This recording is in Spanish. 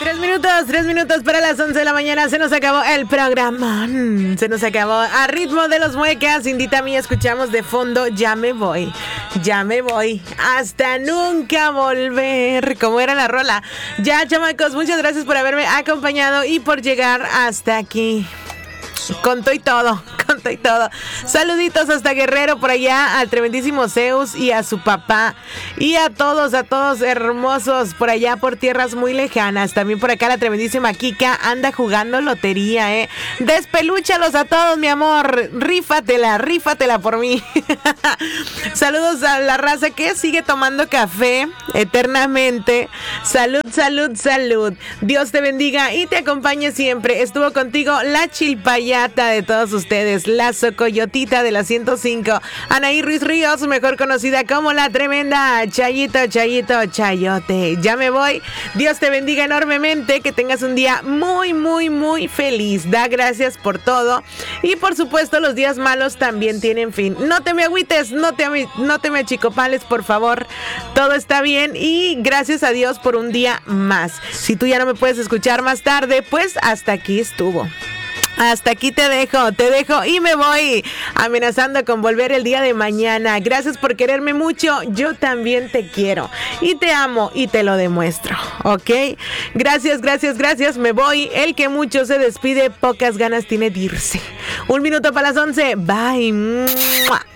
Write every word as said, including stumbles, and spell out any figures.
Tres minutos, tres minutos para las once de la mañana. Se nos acabó el programa. Se nos acabó. A ritmo de los muecas, Indita mía, escuchamos de fondo Ya me voy, ya me voy, hasta nunca volver. Como era la rola. Ya, chamacos, muchas gracias por haberme acompañado y por llegar hasta aquí. Con todo y todo, con todo y todo. Saluditos hasta Guerrero, por allá al tremendísimo Zeus y a su papá. Y a todos, a todos hermosos por allá por tierras muy lejanas. También por acá la tremendísima Kika anda jugando lotería, ¿eh? Despelúchalos a todos, mi amor. Rífatela, rífatela por mí. Saludos a la raza que sigue tomando café eternamente. Salud, salud, salud. Dios te bendiga y te acompañe siempre. Estuvo contigo la chilpaya de todos ustedes, la Socoyotita de la ciento cinco, Anaí Ruiz Ríos, mejor conocida como la tremenda Chayito, Chayito, Chayote. Ya me voy. Dios te bendiga enormemente, que tengas un día muy, muy, muy feliz. Da gracias por todo y por supuesto los días malos también tienen fin. No te me agüites, no te, no te me achicopales, por favor. Todo está bien y gracias a Dios por un día más. Si tú ya no me puedes escuchar más tarde, pues hasta aquí estuvo. Hasta aquí te dejo, te dejo y me voy amenazando con volver el día de mañana. Gracias por quererme mucho, yo también te quiero y te amo y te lo demuestro, ¿ok? Gracias, gracias, gracias, me voy. El que mucho se despide, pocas ganas tiene de irse. Un minuto para las once, bye.